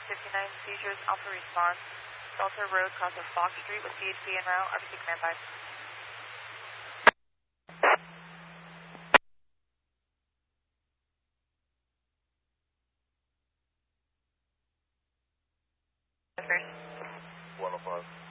5859, seizures, Alpha response. Delta Road, cross of Fox Street with CHP en route, RBC command 5. First. 105.